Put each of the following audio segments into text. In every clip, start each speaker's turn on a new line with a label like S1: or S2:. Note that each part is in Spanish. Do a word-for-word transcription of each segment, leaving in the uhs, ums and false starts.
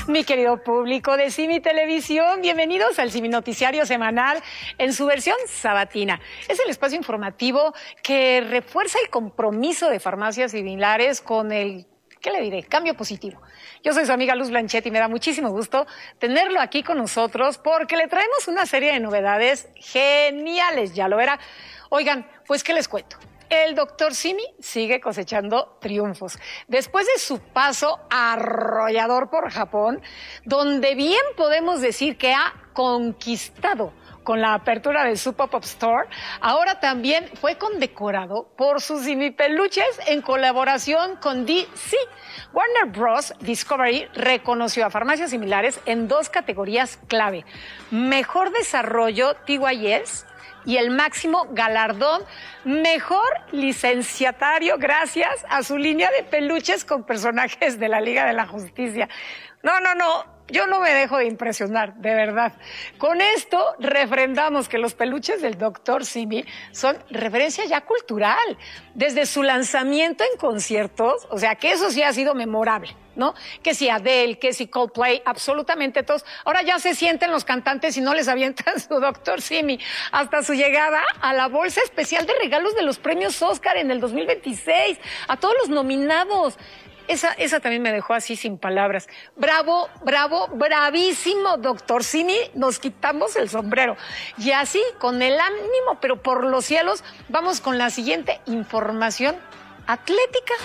S1: Mi querido público de Simi Televisión, bienvenidos al Simi Noticiario Semanal en su versión sabatina. Es el espacio informativo que refuerza el compromiso de farmacias similares con el, ¿qué le diré?, cambio positivo. Yo soy su amiga Luz Blanchet y me da muchísimo gusto tenerlo aquí con nosotros porque le traemos una serie de novedades geniales, ya lo verá. Oigan, pues, ¿qué les cuento? El doctor Simi sigue cosechando triunfos. Después de su paso arrollador por Japón, donde bien podemos decir que ha conquistado con la apertura de su pop-up store, ahora también fue condecorado por sus Simi peluches en colaboración con D C. Warner Bros. Discovery reconoció a farmacias similares en dos categorías clave: mejor desarrollo T Y S y el máximo galardón, mejor licenciatario, gracias a su línea de peluches con personajes de la Liga de la Justicia. No, no, no, yo no me dejo de impresionar, de verdad. Con esto refrendamos que los peluches del doctor Simi son referencia ya cultural. Desde su lanzamiento en conciertos, o sea, que eso sí ha sido memorable, ¿no? Que si Adele, que si Coldplay, absolutamente todos. Ahora ya se sienten los cantantes y no les avientan su doctor Simi. Hasta su llegada a la bolsa especial de regalos de los premios Oscar en el dos mil veintiséis. A todos los nominados. Esa, esa también me dejó así sin palabras. Bravo, bravo, bravísimo, doctor Simi. Nos quitamos el sombrero. Y así, con el ánimo, pero por los cielos, vamos con la siguiente información atlética.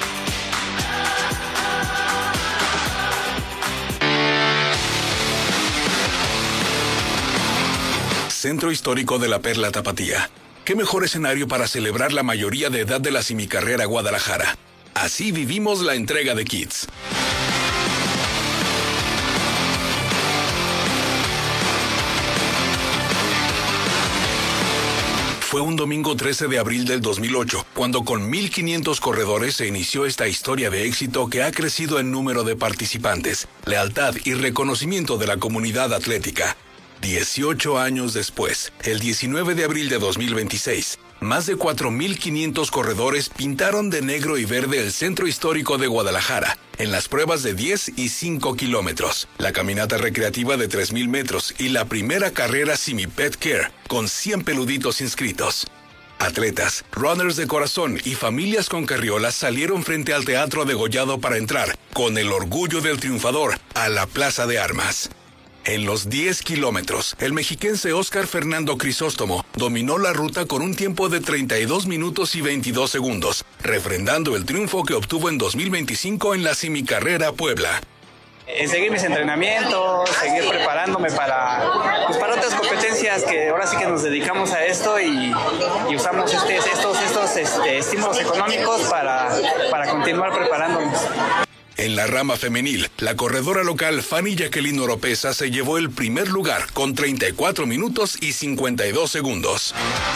S2: Centro Histórico de la Perla Tapatía. ¿Qué mejor escenario para celebrar la mayoría de edad de la Simicarrera Guadalajara? Así vivimos la entrega de kits. Fue un domingo trece de abril del dos mil ocho, cuando con mil quinientos corredores se inició esta historia de éxito que ha crecido en número de participantes, lealtad y reconocimiento de la comunidad atlética. dieciocho años después, el diecinueve de abril de dos mil veintiséis, más de cuatro mil quinientos corredores pintaron de negro y verde el Centro Histórico de Guadalajara en las pruebas de diez y cinco kilómetros, la caminata recreativa de tres mil metros y la primera carrera Simi Pet Care con cien peluditos inscritos. Atletas, runners de corazón y familias con carriolas salieron frente al Teatro Degollado para entrar, con el orgullo del triunfador, a la Plaza de Armas. En los diez kilómetros, el mexiquense Óscar Fernando Crisóstomo dominó la ruta con un tiempo de treinta y dos minutos y veintidós segundos, refrendando el triunfo que obtuvo en dos mil veinticinco en la Simicarrera Puebla.
S3: En seguir mis entrenamientos, seguir preparándome para, pues para otras competencias, que ahora sí que nos dedicamos a esto y, y usamos este, estos, estos este, estímulos económicos para, para continuar preparándonos.
S2: En la rama femenil, la corredora local Fanny Jacqueline Oropesa se llevó el primer lugar con treinta y cuatro minutos y cincuenta y dos segundos.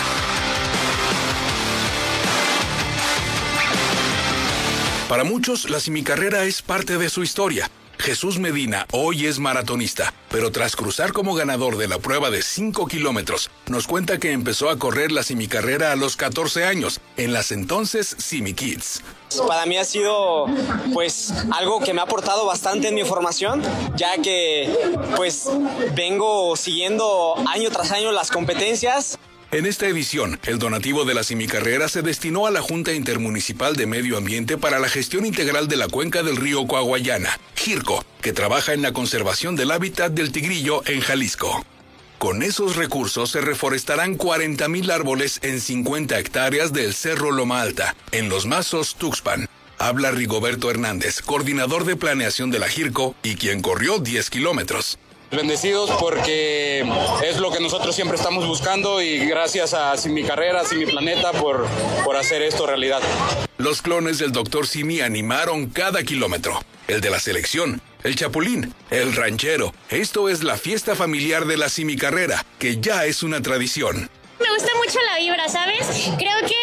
S2: Para muchos, la simicarrera es parte de su historia. Jesús Medina hoy es maratonista, pero tras cruzar como ganador de la prueba de cinco kilómetros, nos cuenta que empezó a correr la simicarrera a los catorce años, en las entonces Simi Kids.
S4: Para mí ha sido pues algo que me ha aportado bastante en mi formación, ya que pues vengo siguiendo año tras año las competencias.
S2: En esta edición, el donativo de la Simicarrera se destinó a la Junta Intermunicipal de Medio Ambiente para la gestión integral de la cuenca del río Coahuayana, JIRCO, que trabaja en la conservación del hábitat del tigrillo en Jalisco. Con esos recursos se reforestarán cuarenta mil árboles en cincuenta hectáreas del Cerro Loma Alta, en Los Mazos, Tuxpan. Habla Rigoberto Hernández, coordinador de planeación de la JIRCO y quien corrió diez kilómetros.
S5: Bendecidos porque es lo que nosotros siempre estamos buscando y gracias a Simicarrera, Simi Planeta por, por hacer esto realidad.
S2: Los clones del doctor Simi animaron cada kilómetro. El de la selección, el chapulín, el ranchero. Esto es la fiesta familiar de la Simicarrera, que ya es una tradición.
S6: Me gusta mucho la vibra, ¿sabes? Creo que